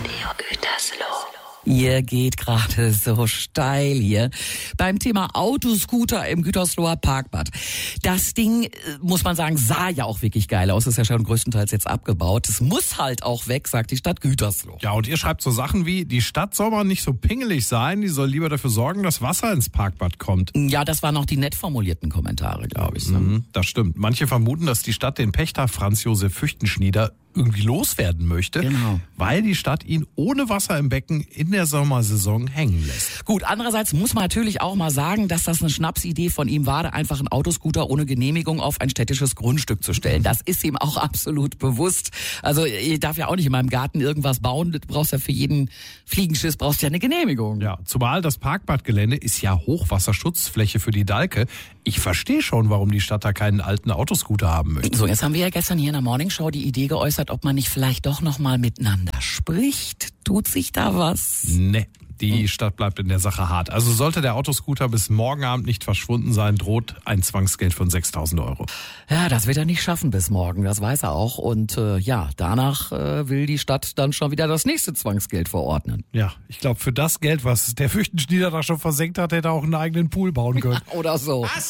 Radio Gütersloh. Ihr geht gerade so steil hier beim Thema Autoscooter im Gütersloher Parkbad. Das Ding, muss man sagen, sah ja auch wirklich geil aus. Ist ja schon größtenteils jetzt abgebaut. Es muss halt auch weg, sagt die Stadt Gütersloh. Ja, und ihr schreibt so Sachen wie, die Stadt soll mal nicht so pingelig sein, die soll lieber dafür sorgen, dass Wasser ins Parkbad kommt. Ja, das waren auch die nett formulierten Kommentare, glaube ich. Das stimmt. Manche vermuten, dass die Stadt den Pächter Franz Josef Füchtenschnieder irgendwie loswerden möchte, Genau. weil die Stadt ihn ohne Wasser im Becken in der Sommersaison hängen lässt. Gut, andererseits muss man natürlich auch mal sagen, dass das eine Schnapsidee von ihm war, einfach einen Autoscooter ohne Genehmigung auf ein städtisches Grundstück zu stellen. Das ist ihm auch absolut bewusst. Also ich darf ja auch nicht in meinem Garten irgendwas bauen. Du brauchst ja für jeden Fliegenschiss brauchst ja eine Genehmigung. Ja, zumal das Parkbadgelände ist ja Hochwasserschutzfläche für die Dalke. Ich verstehe schon, warum die Stadt da keinen alten Autoscooter haben möchte. So, jetzt haben wir ja gestern hier in der Morningshow die Idee geäußert, ob man nicht vielleicht doch noch mal miteinander spricht. Tut sich da was? Nee, die Stadt bleibt in der Sache hart. Also sollte der Autoscooter bis morgen Abend nicht verschwunden sein, droht ein Zwangsgeld von 6.000 Euro. Ja, das wird er nicht schaffen bis morgen, das weiß er auch. Und danach will die Stadt dann schon wieder das nächste Zwangsgeld verordnen. Ja, ich glaube, für das Geld, was der Füchtenschnieder da schon versenkt hat, hätte er auch einen eigenen Pool bauen können. Oder so.